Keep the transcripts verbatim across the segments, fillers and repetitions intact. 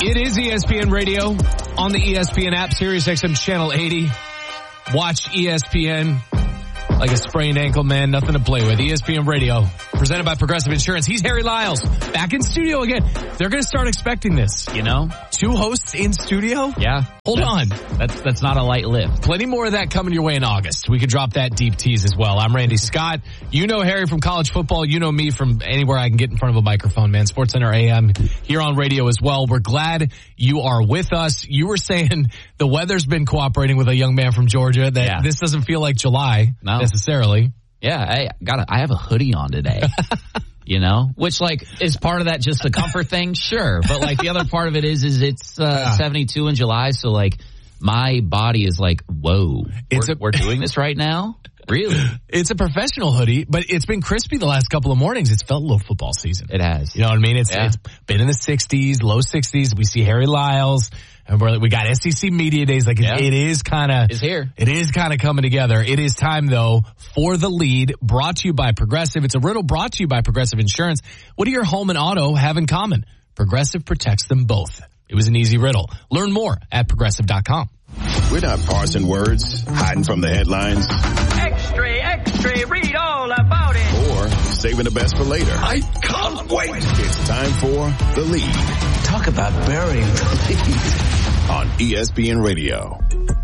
It is E S P N Radio on the E S P N app, Sirius X M Channel eighty. Watch E S P N like a sprained ankle, man. Nothing to play with. E S P N Radio, presented by Progressive Insurance. He's Harry Lyles, back in studio again. They're going to start expecting this, you know? Two hosts in studio? Yeah. Hold that's, on. That's that's not a light lift. Plenty more of that coming your way in August. We could drop that deep tease as well. I'm Randy Scott. You know Harry from college football. You know me from anywhere I can get in front of a microphone, man. SportsCenter A M here on radio as well. We're glad you are with us. You were saying the weather's been cooperating with a young man from Georgia, that yeah. this doesn't feel like July no. necessarily. Yeah, I got a, I have a hoodie on today. You know, which like is part of that just the comfort thing, sure. But like the other part of it is, is it's uh, yeah. seventy-two in July, so like my body is like, whoa, it's we're, a, we're doing this right now. Really, it's a professional hoodie, but it's been crispy the last couple of mornings. It's felt a little football season. It has. You know what I mean? It's yeah. it's been in the sixties, low sixties. We see Harry Lyles. And we're, we got S E C Media Days. Like yeah. it is kind of, it's here. It is kind of coming together. It is time though for the lead, brought to you by Progressive. It's a riddle brought to you by Progressive Insurance. What do your home and auto have in common? Progressive protects them both. It was an easy riddle. Learn more at progressive dot com. We're not parsing words, hiding from the headlines. Extra, extra, read all about it. Or saving the best for later. I can't wait. It's time for The Lead. Talk about burying the lead. On E S P N Radio.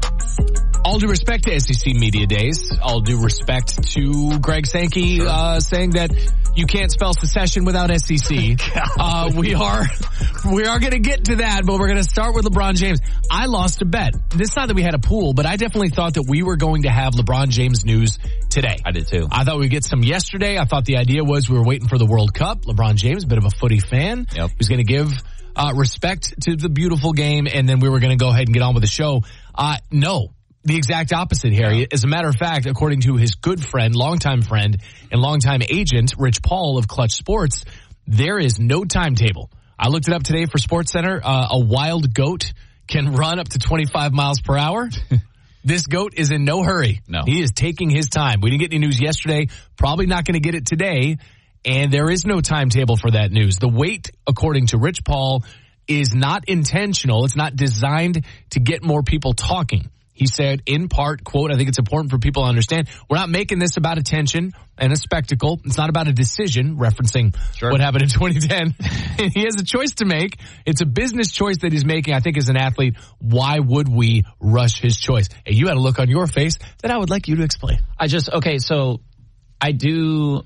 All due respect to S E C Media Days. All due respect to Greg Sankey sure. uh, saying that you can't spell secession without S E C. uh, we are we are going to get to that, but we're going to start with LeBron James. I lost a bet. It's not that we had a pool, but I definitely thought that we were going to have LeBron James news today. I did too. I thought we'd get some yesterday. I thought the idea was we were waiting for the World Cup. LeBron James, a bit of a footy fan. Yep. He's going to give uh, respect to the beautiful game, and then we were going to go ahead and get on with the show. Uh, no. The exact opposite, Harry. As a matter of fact, according to his good friend, longtime friend, and longtime agent, Rich Paul of Clutch Sports, there is no timetable. I looked it up today for SportsCenter. Uh, a wild goat can run up to twenty-five miles per hour. This goat is in no hurry. No. He is taking his time. We didn't get any news yesterday. Probably not going to get it today. And there is no timetable for that news. The wait, according to Rich Paul, is not intentional. It's not designed to get more people talking. He said, in part, quote, I think it's important for people to understand, we're not making this about attention and a spectacle. It's not about a decision, referencing sure. what happened in twenty ten. He has a choice to make. It's a business choice that he's making. I think as an athlete, why would we rush his choice? And you had a look on your face that I would like you to explain. I just, okay, so I do,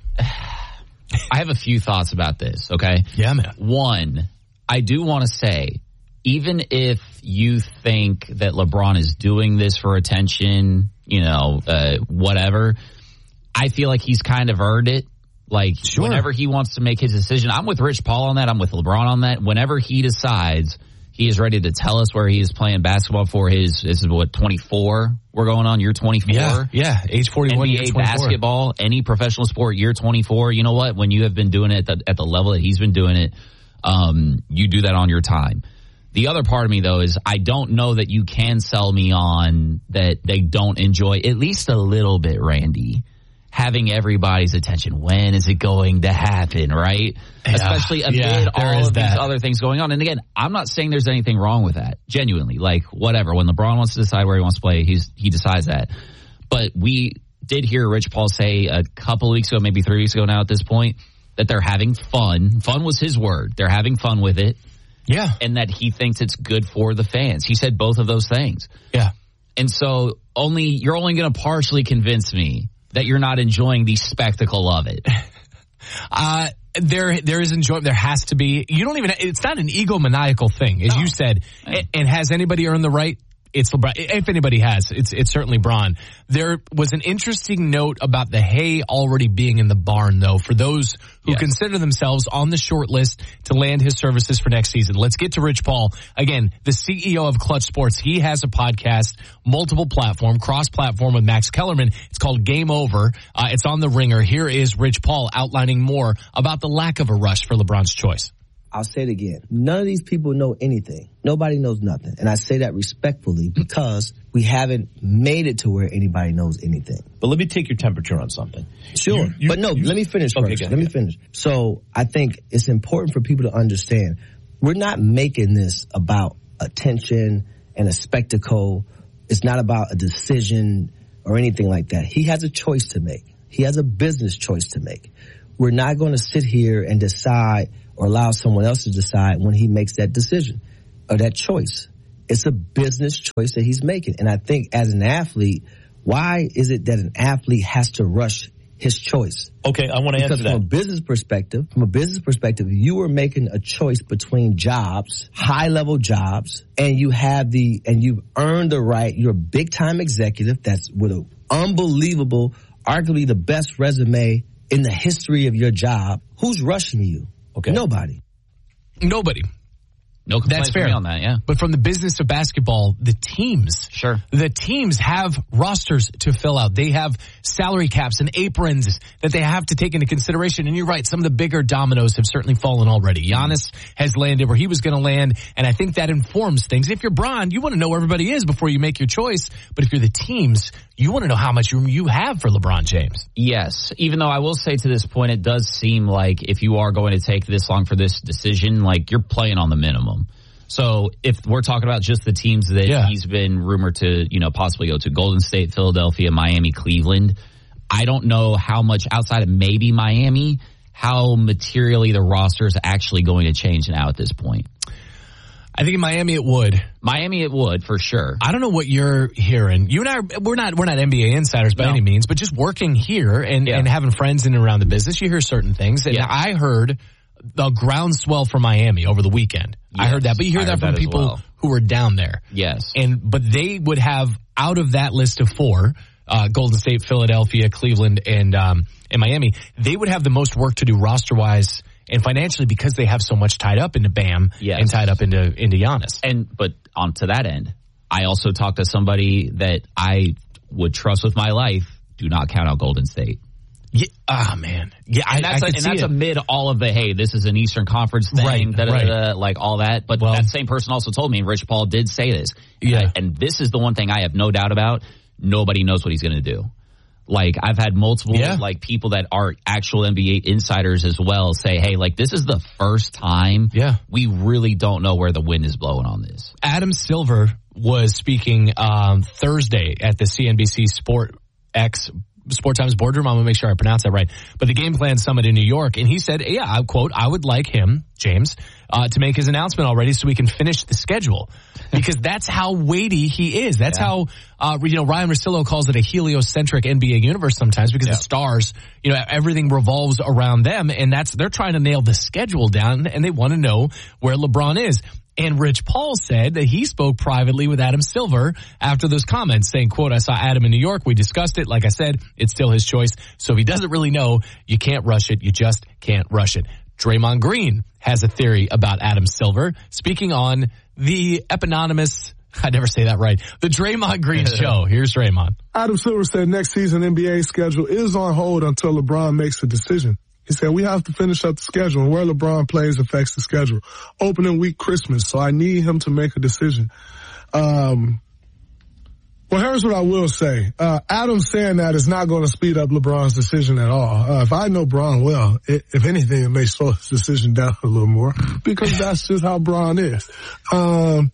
I have a few thoughts about this, okay? Yeah, man. One, I do want to say, even if you think that LeBron is doing this for attention, you know, uh, whatever, I feel like he's kind of earned it. Like, sure. Whenever he wants to make his decision, I'm with Rich Paul on that. I'm with LeBron on that. Whenever he decides he is ready to tell us where he is playing basketball for his, this is what, twenty-four we're going on, year twenty-four? Yeah, yeah, age forty-one, N B A basketball, any professional sport, year twenty-four. You know what? When you have been doing it at the, at the level that he's been doing it, um, you do that on your time. The other part of me, though, is I don't know that you can sell me on that they don't enjoy, at least a little bit, Randy, having everybody's attention. When is it going to happen, right? Yeah, Especially amid yeah, all of that. these other things going on. And again, I'm not saying there's anything wrong with that, genuinely. Like, whatever. When LeBron wants to decide where he wants to play, he's he decides that. But we did hear Rich Paul say a couple of weeks ago, maybe three weeks ago now at this point, that they're having fun. Fun was his word. They're having fun with it. Yeah. And that he thinks it's good for the fans. He said both of those things. Yeah. And so only you're only going to partially convince me that you're not enjoying the spectacle of it. uh, there, there is enjoyment. There has to be. You don't even, it's not an egomaniacal thing, as no. you said. And, and has anybody earned the right? It's LeBron. If anybody has, it's it's certainly Bron. There was an interesting note about the hay already being in the barn, though, for those who yes. consider themselves on the short list to land his services for next season. Let's get to Rich Paul. Again, the C E O of Clutch Sports. He has a podcast, multiple platform, cross-platform with Max Kellerman. It's called Game Over. Uh, it's on The Ringer. Here is Rich Paul outlining more about the lack of a rush for LeBron's choice. I'll say it again. None of these people know anything. Nobody knows nothing. And I say that respectfully because we haven't made it to where anybody knows anything. But let me take your temperature on something. Sure. You, you, but no, you, let me finish okay, first. Let me finish. So I think it's important for people to understand we're not making this about attention and a spectacle. It's not about a decision or anything like that. He has a choice to make. He has a business choice to make. We're not going to sit here and decide or allow someone else to decide when he makes that decision or that choice. It's a business choice that he's making. And I think as an athlete, why is it that an athlete has to rush his choice? Okay, I want to answer Because that. from a business perspective, from a business perspective, you are making a choice between jobs, high level jobs, and you have the, and you've earned the right. You're a big time executive that's with an unbelievable, arguably the best resume in the history of your job. Who's rushing you? Okay. Nobody. Nobody. No complaints That's fair from me on that, yeah. But from the business of basketball, the teams, Sure. the teams have rosters to fill out. They have salary caps and aprons that they have to take into consideration. And you're right, some of the bigger dominoes have certainly fallen already. Giannis has landed where he was going to land, and I think that informs things. If you're Bron, you want to know where everybody is before you make your choice. But if you're the teams, you want to know how much room you have for LeBron James. Yes, even though I will say to this point, it does seem like if you are going to take this long for this decision, like you're playing on the minimum. So if we're talking about just the teams that yeah. he's been rumored to, you know, possibly go to, Golden State, Philadelphia, Miami, Cleveland, I don't know how much outside of maybe Miami, how materially the roster is actually going to change now at this point. I think in Miami it would. Miami it would, for sure. I don't know what you're hearing. You and I, are, we're not we're not N B A insiders by No. any means, but just working here and, Yeah. and having friends in and around the business, you hear certain things. And Yeah. I heard the groundswell for Miami over the weekend. I Yes, heard that, but you hear I that heard from that as people well. who were down there. Yes. And but they would have out of that list of four, uh, Golden State, Philadelphia, Cleveland, and um, and Miami, they would have the most work to do roster wise and financially because they have so much tied up into Bam Yes. and tied up into into Giannis. And but on to that end, I also talked to somebody that I would trust with my life. Do not count out Golden State. Yeah, ah man, yeah, I, And that's, I a, could and see that's it. amid all of the, hey, this is an Eastern Conference thing, Right, da, da, right. da, da, like all that. But Well- that same person also told me, and Rich Paul did say this. Yeah. And, I- and this is the one thing I have no doubt about. Nobody knows what he's going to do. Like, I've had multiple, Yeah. like, people that are actual N B A insiders as well say, hey, like, this is the first time Yeah. we really don't know where the wind is blowing on this. Adam Silver was speaking um, Thursday at the C N B C Sport X Sport Times boardroom. I'm going to make sure I pronounce that right. But the Game Plan Summit in New York. And he said, yeah, I quote, I would like him, James, uh, to make his announcement already so we can finish the schedule. Because that's how weighty he is. That's Yeah. how, uh, you know, Ryan Russillo calls it a heliocentric N B A universe sometimes because Yeah. the stars, you know, everything revolves around them. And that's, they're trying to nail the schedule down and they want to know where LeBron is. And Rich Paul said that he spoke privately with Adam Silver after those comments saying, quote, I saw Adam in New York. We discussed it. Like I said, it's still his choice. So if he doesn't really know, you can't rush it. You just can't rush it. Draymond Green has a theory about Adam Silver speaking on the eponymous, I never say that right, the Draymond Green show. Here's Draymond. Adam Silver said next season N B A schedule is on hold until LeBron makes a decision. He said, we have to finish up the schedule, and where LeBron plays affects the schedule. Opening week Christmas, so I need him to make a decision. Um, well, here's what I will say. Uh, Adam saying that is not going to speed up LeBron's decision at all. Uh, if I know Bron well, it, if anything, it may slow his decision down a little more because that's just how Bron is. Um,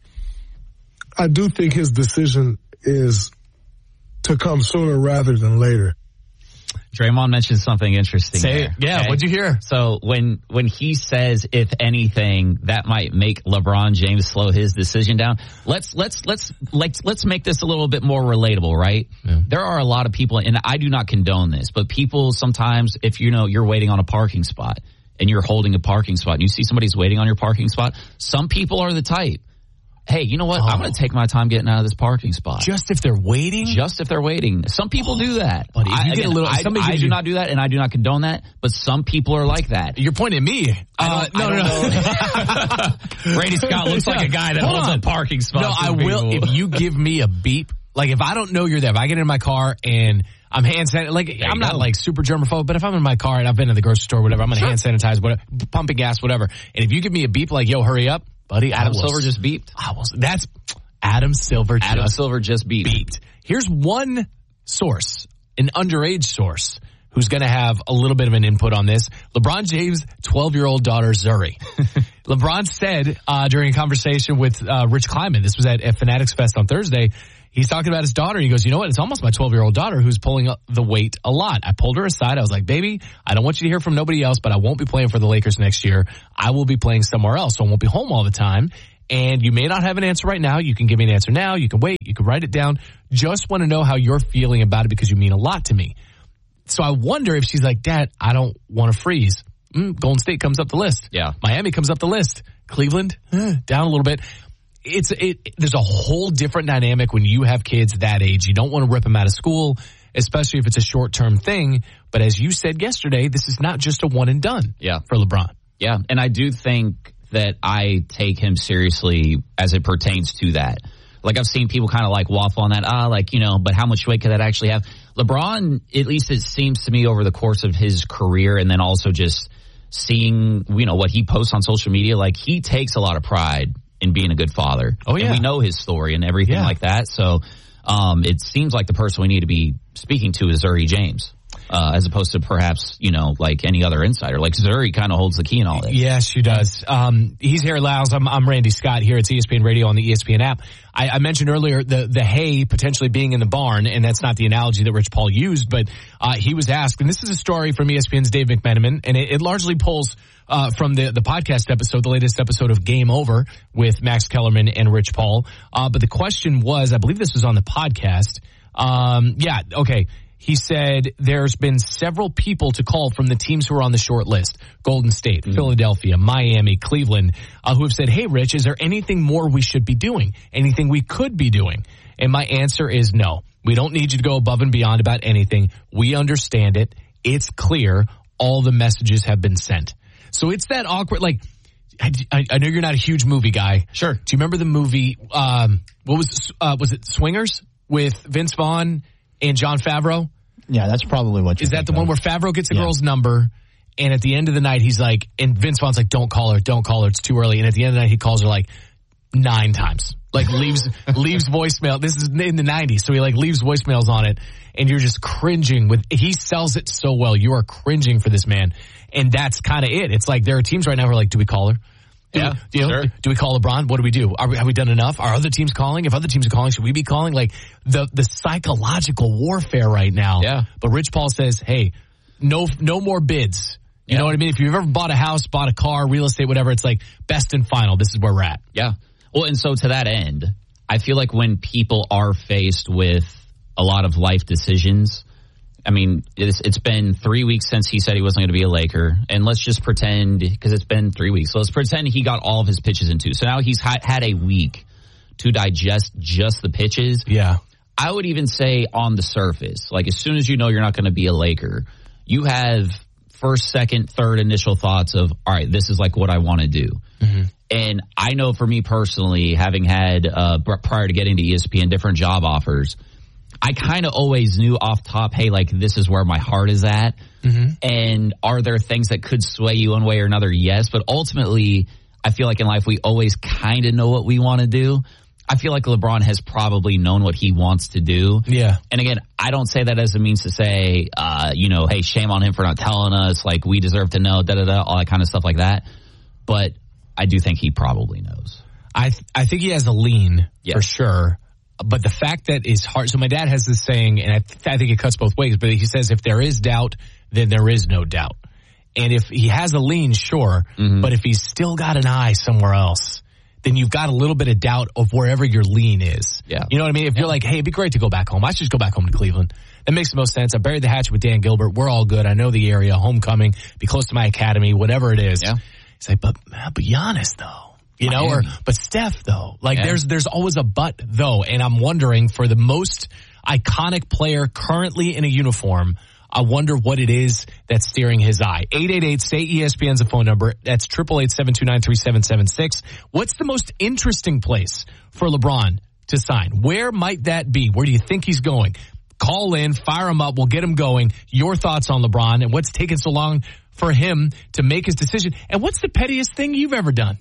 I do think his decision is to come sooner rather than later. Draymond mentioned something interesting Say there. it. Yeah, okay? what'd you hear? So when when he says, if anything, that might make LeBron James slow his decision down. Let's let's let's let's let's make this a little bit more relatable, right? Yeah. There are a lot of people, and I do not condone this, but people sometimes, if you know you're waiting on a parking spot and you're holding a parking spot, and you see somebody's waiting on your parking spot, some people are the type. Hey, you know what? Oh. I'm going to take my time getting out of this parking spot. Just if they're waiting? Just if they're waiting. Some people do that. Buddy, if you I, get a again, little- I, somebody I gives do you- not do that, and I do not condone that, but some people are like that. You're pointing at me. Uh, I no, don't no, no. Brady Scott looks like a guy that Hold holds on. a parking spot. No, I for will. people. If you give me a beep, like if I don't know you're there, if I get in my car and I'm hand sanitizing, like you I'm not go. like super germaphobe, but if I'm in my car and I've been to the grocery store, whatever, I'm gonna hand sanitize, whatever, pumping gas, whatever. And if you give me a beep, like yo, hurry up, buddy, Adam I will, Silver just beeped. I will, that's Adam Silver. Adam just Silver just beeped. beeped. Here's one source, an underage source, who's going to have a little bit of an input on this. LeBron James' twelve-year-old daughter, Zuri. LeBron said uh, during a conversation with uh, Rich Kleiman, this was at, at Fanatics Fest on Thursday, he's talking about his daughter. He goes, you know what? It's almost my twelve-year-old daughter who's pulling up the weight a lot. I pulled her aside. I was like, baby, I don't want you to hear from nobody else, but I won't be playing for the Lakers next year. I will be playing somewhere else, so I won't be home all the time. And you may not have an answer right now. You can give me an answer now. You can wait. You can write it down. Just want to know how you're feeling about it because you mean a lot to me. So I wonder if she's like, Dad, I don't want to freeze. Mm, Golden State comes up the list. Yeah. Miami comes up the list. Cleveland, eh, down a little bit. It's it. There's a whole different dynamic when you have kids that age. You don't want to rip them out of school, especially if it's a short-term thing. But as you said yesterday, this is not just a one and done yeah. for LeBron. Yeah, and I do think that I take him seriously as it pertains to that. Like I've seen people kind of like waffle on that, ah, like, you know, but how much weight could that actually have? LeBron, at least it seems to me over the course of his career and then also just seeing, you know, what he posts on social media, like he takes a lot of pride in being a good father. Oh, yeah. And we know his story and everything yeah. like that. So um, it seems like the person we need to be speaking to is Zuri James. Uh, as opposed to perhaps, you know, like any other insider. Like Zuri kind of holds the key in all this. Yes, she does. Um, he's Harry Lyles. I'm, I'm Randy Scott here at E S P N Radio on the E S P N app. I, I mentioned earlier the, the hay potentially being in the barn, and that's not the analogy that Rich Paul used, but uh, he was asked, and this is a story from E S P N's Dave McMenamin, and it, it largely pulls uh, from the, the podcast episode, the latest episode of Game Over with Max Kellerman and Rich Paul. Uh, but the question was, I believe this was on the podcast. Um, yeah, okay. He said there's been several people to call from the teams who are on the short list, Golden State, mm. Philadelphia, Miami, Cleveland, uh, who have said, hey, Rich, is there anything more we should be doing? Anything we could be doing? And my answer is no. We don't need you to go above and beyond about anything. We understand it. It's clear. All the messages have been sent. So it's that awkward, like, I, I know you're not a huge movie guy. Sure. Do you remember the movie, um, what was, uh, was it Swingers with Vince Vaughn and Jon Favreau? Yeah, that's probably what you Is that the of. one where Favreau gets the yeah. girl's number, and at the end of the night, he's like, and Vince Vaughn's like, don't call her, don't call her, it's too early. And at the end of the night, he calls her like nine times. Like leaves leaves voicemail. This is in the nineties, so he like leaves voicemails on it, and you're just cringing with, he sells it so well. You are cringing for this man. And that's kind of it. It's like there are teams right now who are like, do we call her? Do yeah, we, you know, sure. do we call LeBron? What do we do? Are we, have we done enough? Are other teams calling? If other teams are calling, should we be calling? Like the the psychological warfare right now. Yeah. But Rich Paul says, hey, no no more bids. You yeah. know what I mean? If you've ever bought a house, bought a car, real estate, whatever, it's like best and final. This is where we're at. Yeah. Well, and so to that end, I feel like when people are faced with a lot of life decisions, I mean, it's, it's been three weeks since he said he wasn't going to be a Laker. And let's just pretend, because it's been three weeks, so let's pretend he got all of his pitches in two. So now he's ha- had a week to digest just the pitches. Yeah. I would even say on the surface, like as soon as you know you're not going to be a Laker, you have first, second, third initial thoughts of, all right, this is like what I want to do. Mm-hmm. And I know for me personally, having had, uh, prior to getting to E S P N, different job offers, I kind of always knew off top, hey, like this is where my heart is at. Mm-hmm. And are there things that could sway you one way or another? Yes. But ultimately, I feel like in life, we always kind of know what we want to do. I feel like LeBron has probably known what he wants to do. Yeah. And again, I don't say that as a means to say, uh, you know, hey, shame on him for not telling us, like we deserve to know, da da da, all that kind of stuff like that. But I do think he probably knows. I th- I think he has a lean yeah. for sure. But the fact that is hard. So my dad has this saying, and I, th- I think it cuts both ways, but he says if there is doubt, then there is no doubt. And if he has a lean, sure, mm-hmm. but if he's still got an eye somewhere else, then you've got a little bit of doubt of wherever your lean is. Yeah. You know what I mean? If yeah. you're like, hey, it'd be great to go back home. I should just go back home to Cleveland. That makes the most sense. I buried the hatchet with Dan Gilbert. We're all good. I know the area, homecoming, be close to my academy, whatever it is. Yeah. He's like, but, but Giannis though. You know, or, but Steph though, like yeah. there's, there's always a but though. And I'm wondering for the most iconic player currently in a uniform, I wonder what it is that's steering his eye. eight eight eight, S T A Y E S P N's the phone number. That's eight eight eight, seven two nine, three seven seven six. What's the most interesting place for LeBron to sign? Where might that be? Where do you think he's going? Call in, fire him up. We'll get him going. Your thoughts on LeBron and what's taken so long for him to make his decision. And what's the pettiest thing you've ever done?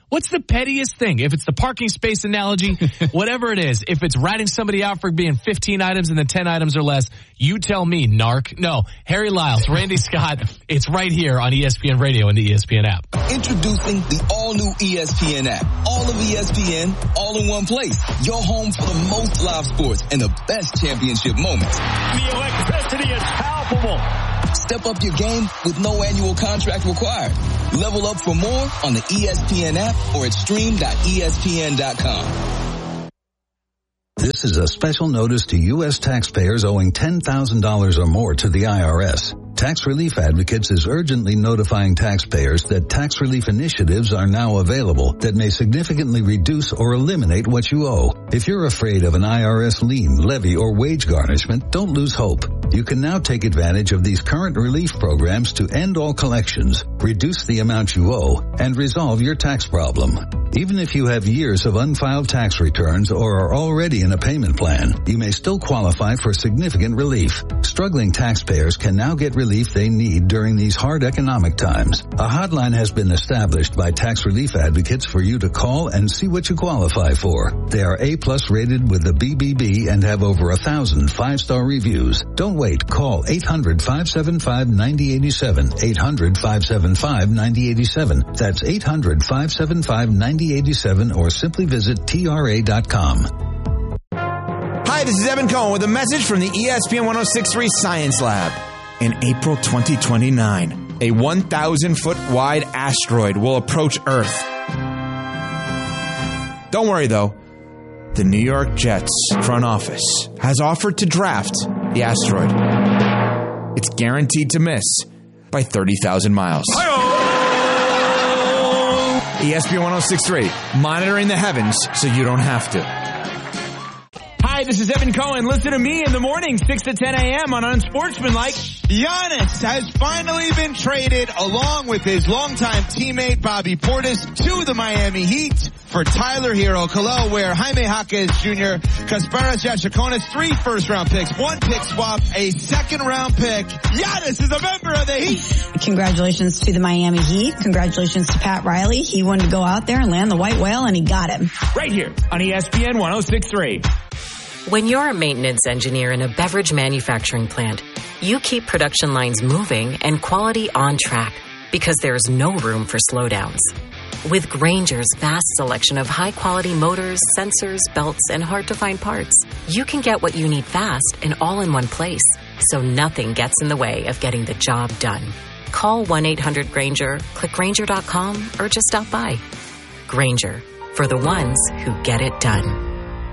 What's the pettiest thing? If it's the parking space analogy, whatever it is, if it's ratting somebody out for being fifteen items and then ten items or less, you tell me, narc. No, Harry Lyles, Randy Scott, it's right here on E S P N Radio and the E S P N app. Introducing the all-new E S P N app. All of E S P N, all in one place. Your home for the most live sports and the best championship moments. The electricity is palpable. Step up your game with no annual contract required. Level up for more on the E S P N app or at stream dot E S P N dot com. This is a special notice to U S taxpayers owing ten thousand dollars or more to the I R S. Tax Relief Advocates is urgently notifying taxpayers that tax relief initiatives are now available that may significantly reduce or eliminate what you owe. If you're afraid of an I R S lien, levy, or wage garnishment, don't lose hope. You can now take advantage of these current relief programs to end all collections, reduce the amount you owe, and resolve your tax problem. Even if you have years of unfiled tax returns or are already in a payment plan, you may still qualify for significant relief. Struggling taxpayers can now get relief they need during these hard economic times. A hotline has been established by Tax Relief Advocates for you to call and see what you qualify for. They are A-plus rated with the B B B and have over a thousand five-star reviews. Don't wait. Call eight hundred, five seven five, nine zero eight seven. eight hundred, five seven five, nine zero eight seven. That's eight hundred, five seven five, nine zero eight seven or simply visit T R A dot com. Hi, this is Evan Cohen with a message from the E S P N one oh six point three Science Lab. In April twenty twenty-nine, a one thousand foot wide asteroid will approach Earth. Don't worry, though. The New York Jets front office has offered to draft the asteroid. It's guaranteed to miss by thirty thousand miles. E S P N one oh six point three, monitoring the heavens so you don't have to. Hi, this is Evan Cohen. Listen to me in the morning, six to ten a.m. on Unsportsmanlike. Giannis has finally been traded along with his longtime teammate Bobby Portis to the Miami Heat for Tyler Hero, Kalel Ware, Jaime Jaquez Junior, Kasparas Jatsikonis, three first-round picks, one pick swap, a second-round pick. Giannis is a member of the Heat. Congratulations to the Miami Heat. Congratulations to Pat Riley. He wanted to go out there and land the white whale, and he got him. Right here on E S P N one oh six point three. When you're a maintenance engineer in a beverage manufacturing plant, you keep production lines moving and quality on track because there's no room for slowdowns. With Grainger's vast selection of high-quality motors, sensors, belts, and hard-to-find parts, you can get what you need fast and all in one place, so nothing gets in the way of getting the job done. Call one eight hundred Grainger, click Grainger dot com, or just stop by. Grainger, for the ones who get it done.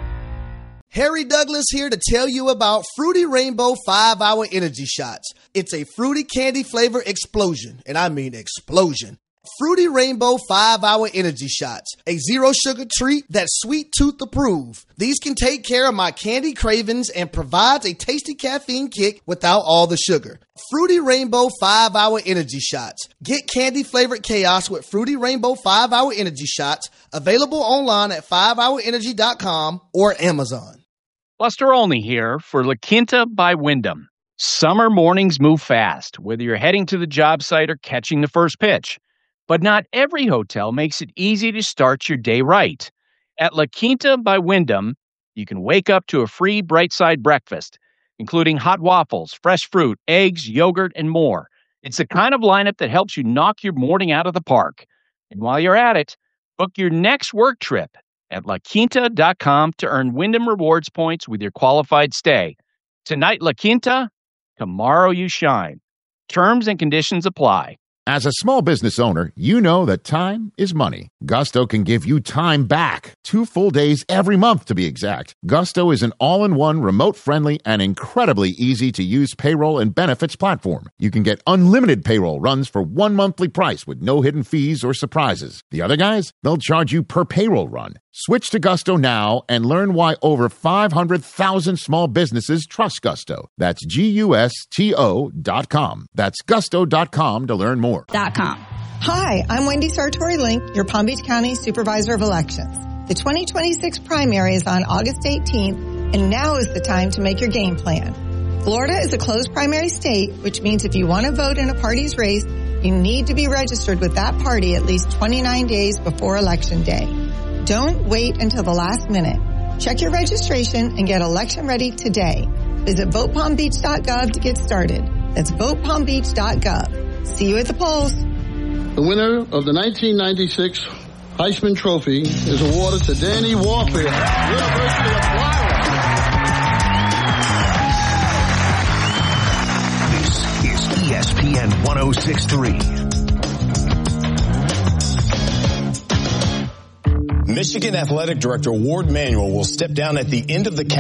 Harry Douglas here to tell you about Fruity Rainbow five hour Energy Shots. It's a fruity candy flavor explosion, and I mean explosion. Fruity Rainbow five hour Energy Shots, a zero sugar treat that's sweet tooth approved. These can take care of my candy cravings and provides a tasty caffeine kick without all the sugar. Fruity Rainbow five hour Energy Shots. Get candy flavored chaos with Fruity Rainbow five hour Energy Shots, available online at five hour energy dot com or Amazon. Buster Olney here for La Quinta by Wyndham. Summer mornings move fast, whether you're heading to the job site or catching the first pitch. But not every hotel makes it easy to start your day right. At La Quinta by Wyndham, you can wake up to a free Bright Side breakfast, including hot waffles, fresh fruit, eggs, yogurt, and more. It's the kind of lineup that helps you knock your morning out of the park. And while you're at it, book your next work trip at La Quinta dot com to earn Wyndham Rewards points with your qualified stay. Tonight, La Quinta, tomorrow you shine. Terms and conditions apply. As a small business owner, you know that time is money. Gusto can give you time back. Two full days every month, to be exact. Gusto is an all-in-one, remote-friendly, and incredibly easy-to-use payroll and benefits platform. You can get unlimited payroll runs for one monthly price with no hidden fees or surprises. The other guys, they'll charge you per payroll run. Switch to Gusto now and learn why over five hundred thousand small businesses trust Gusto. That's G U S T O dot com. That's gusto dot com to learn more. .com. Hi, I'm Wendy Sartori-Link, your Palm Beach County Supervisor of Elections. The twenty twenty-six primary is on August eighteenth, and now is the time to make your game plan. Florida is a closed primary state, which means if you want to vote in a party's race, You need to be registered with that party at least twenty-nine days before Election Day. Don't wait until the last minute. Check your registration and get election ready today. Visit vote palm beach dot gov to get started. That's vote palm beach dot gov. See you at the polls. The winner of the nineteen ninety-six Heisman Trophy is awarded to Danny Warfield, University of Florida. This is E S P N one oh six point three. Michigan Athletic Director Ward Manuel will step down at the end of the